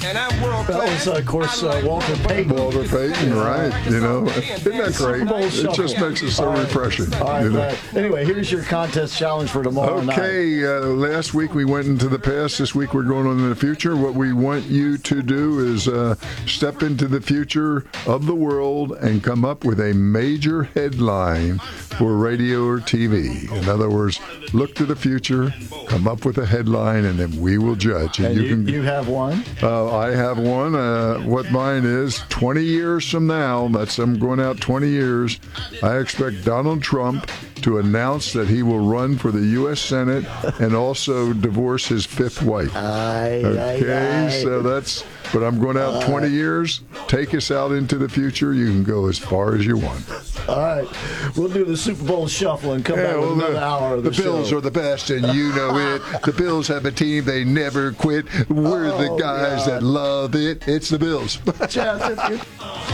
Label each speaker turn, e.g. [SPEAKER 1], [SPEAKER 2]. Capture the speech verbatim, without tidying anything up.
[SPEAKER 1] That was, uh, of course, uh, Walter Payton.
[SPEAKER 2] Walter Payton, right? You know, isn't that great? It just makes it so refreshing.
[SPEAKER 1] All right,
[SPEAKER 2] you know?
[SPEAKER 1] Brad. Anyway, here's your contest challenge for tomorrow night.
[SPEAKER 2] Okay, uh, last week we went into the past. This week we're going on in the future. What we want you to do is uh, step into the future of the world and come up with a major headline for radio or T V. In other words, look to the future, come up with a headline, and then we will judge.
[SPEAKER 1] And, and you,
[SPEAKER 2] can,
[SPEAKER 1] you have one?
[SPEAKER 2] Uh, I have one. Uh, what mine is, twenty years from now, that's I'm going out twenty years, I expect Donald Trump to announce that he will run for the U S Senate and also divorce his fifth wife.
[SPEAKER 1] Aye,
[SPEAKER 2] okay,
[SPEAKER 1] aye, aye.
[SPEAKER 2] so that's, but I'm going out uh, twenty years. Take us out into the future. You can go as far as you want.
[SPEAKER 1] All right. We'll do the Super Bowl shuffle and come
[SPEAKER 2] yeah,
[SPEAKER 1] back
[SPEAKER 2] well,
[SPEAKER 1] with another
[SPEAKER 2] the,
[SPEAKER 1] hour of the,
[SPEAKER 2] the Bills
[SPEAKER 1] show.
[SPEAKER 2] are the best, and you know it. The Bills have a team. They never quit. We're
[SPEAKER 1] oh,
[SPEAKER 2] the guys
[SPEAKER 1] God.
[SPEAKER 2] that love it. It's the Bills.
[SPEAKER 1] Chaz,